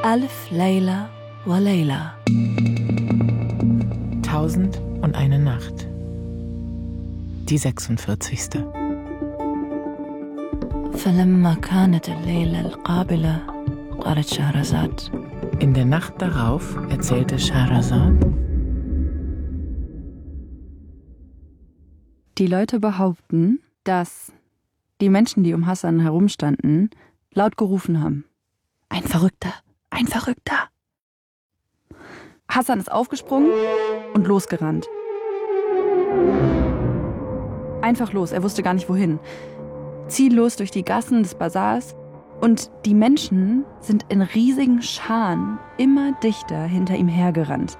Alf Layla wa Layla. 1001 Nacht. Die 46. فلما كانت الليلة القابلة قالت شهرزاد. In der Nacht darauf erzählte Scheherazade: Die Leute behaupten, dass die Menschen, die um Hasan herumstanden, laut gerufen haben: Ein Verrückter, ein Verrückter. Hasan ist aufgesprungen und losgerannt. Einfach los, er wusste gar nicht wohin. Ziellos durch die Gassen des Bazars, und die Menschen sind in riesigen Scharen immer dichter hinter ihm hergerannt.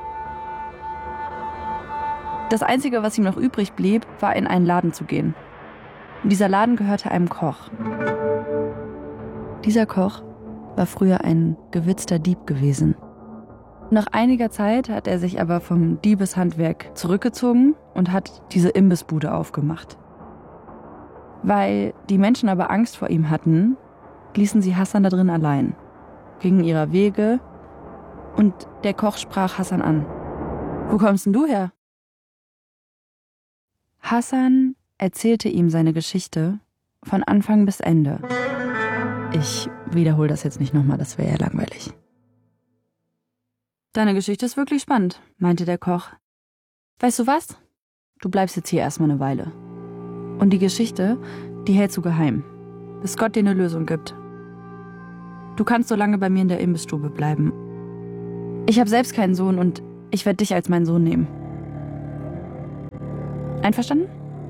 Das Einzige, was ihm noch übrig blieb, war in einen Laden zu gehen. Und dieser Laden gehörte einem Koch. Dieser Koch war früher ein gewitzter Dieb gewesen. Nach einiger Zeit hat er sich aber vom Diebeshandwerk zurückgezogen und hat diese Imbissbude aufgemacht. Weil die Menschen aber Angst vor ihm hatten, ließen sie Hasan da drin allein, gingen ihrer Wege, und der Koch sprach Hasan an: Wo kommst denn du her? Hasan erzählte ihm seine Geschichte von Anfang bis Ende. Ich wiederhole das jetzt nicht nochmal, das wäre ja langweilig. Deine Geschichte ist wirklich spannend, meinte der Koch. Weißt du was? Du bleibst jetzt hier erstmal eine Weile. Und die Geschichte, die hältst du geheim, bis Gott dir eine Lösung gibt. Du kannst so lange bei mir in der Imbissstube bleiben. Ich habe selbst keinen Sohn und ich werde dich als meinen Sohn nehmen. Einverstanden?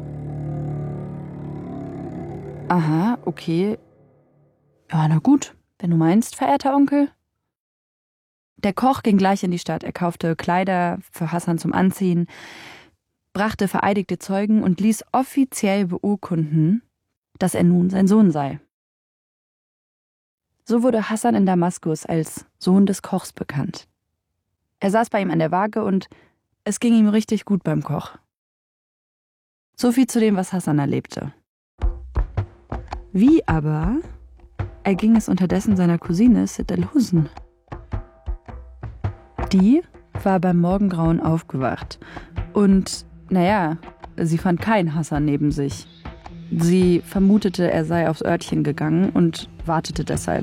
Aha, okay. Ja, na gut, wenn du meinst, verehrter Onkel. Der Koch ging gleich in die Stadt. Er kaufte Kleider für Hasan zum Anziehen, brachte vereidigte Zeugen und ließ offiziell beurkunden, dass er nun sein Sohn sei. So wurde Hasan in Damaskus als Sohn des Kochs bekannt. Er saß bei ihm an der Waage und es ging ihm richtig gut beim Koch. So viel zu dem, was Hasan erlebte. Wie aber erging es unterdessen seiner Cousine Sitt al-Husn? Die war beim Morgengrauen aufgewacht und, sie fand keinen Hasan neben sich. Sie vermutete, er sei aufs Örtchen gegangen und wartete deshalb.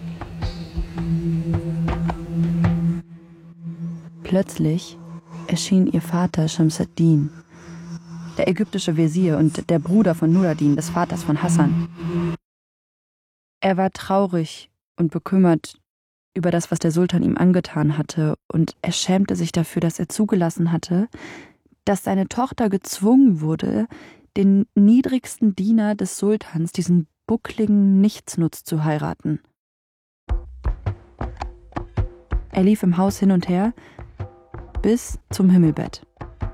Plötzlich erschien ihr Vater Shams ad-Din, der ägyptische Wesir und der Bruder von Nur-ad-Din, des Vaters von Hasan. Er war traurig und bekümmert über das, was der Sultan ihm angetan hatte, und er schämte sich dafür, dass er zugelassen hatte, dass seine Tochter gezwungen wurde, den niedrigsten Diener des Sultans, diesen buckligen Nichtsnutz, zu heiraten. Er lief im Haus hin und her bis zum Himmelbett.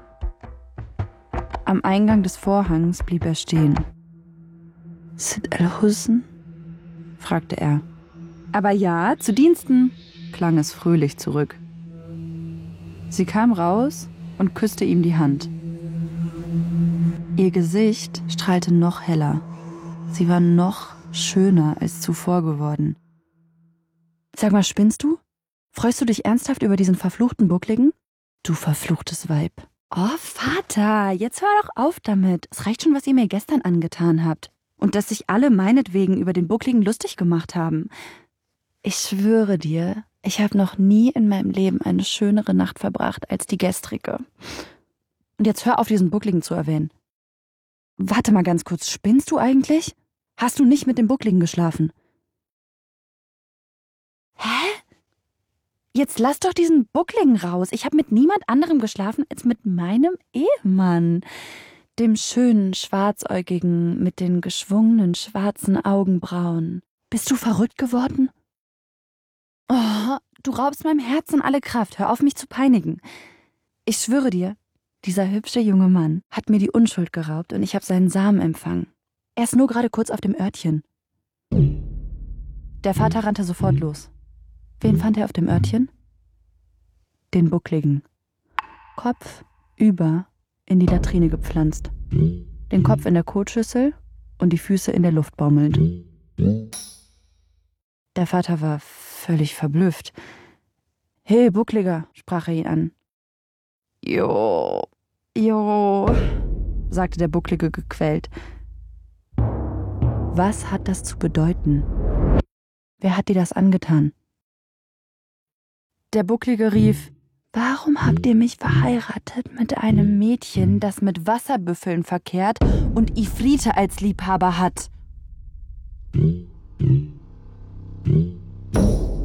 Am Eingang des Vorhangs blieb er stehen. »Sitt al-Husn?« fragte er. »Aber ja, zu Diensten«, klang es fröhlich zurück. Sie kam raus und küsste ihm die Hand. Ihr Gesicht strahlte noch heller. Sie war noch schöner als zuvor geworden. »Sag mal, spinnst du? Freust du dich ernsthaft über diesen verfluchten Buckligen? Du verfluchtes Weib.« »Oh, Vater, jetzt hör doch auf damit. Es reicht schon, was ihr mir gestern angetan habt. Und dass sich alle meinetwegen über den Buckligen lustig gemacht haben. Ich schwöre dir, ich habe noch nie in meinem Leben eine schönere Nacht verbracht als die gestrige. Und jetzt hör auf, diesen Buckligen zu erwähnen. Warte mal ganz kurz, spinnst du eigentlich? Hast du nicht mit dem Buckligen geschlafen?« »Hä? Jetzt lass doch diesen Buckligen raus. Ich habe mit niemand anderem geschlafen als mit meinem Ehemann. Dem schönen, schwarzäugigen, mit den geschwungenen, schwarzen Augenbrauen. Bist du verrückt geworden? Oh, du raubst meinem Herzen alle Kraft. Hör auf, mich zu peinigen. Ich schwöre dir, dieser hübsche junge Mann hat mir die Unschuld geraubt und ich habe seinen Samen empfangen. Er ist nur gerade kurz auf dem Örtchen.« Der Vater rannte sofort los. Wen fand er auf dem Örtchen? Den Buckligen. Kopf über in die Latrine gepflanzt. Den Kopf in der Kotschüssel und die Füße in der Luft baumelnd. Der Vater war völlig verblüfft. »Hey, Buckliger«, sprach er ihn an. »Jo, sagte der Bucklige gequält. Was hat das zu bedeuten? Wer hat dir das angetan? Der Bucklige rief: »Warum habt ihr mich verheiratet mit einem Mädchen, das mit Wasserbüffeln verkehrt und Ifrite als Liebhaber hat?«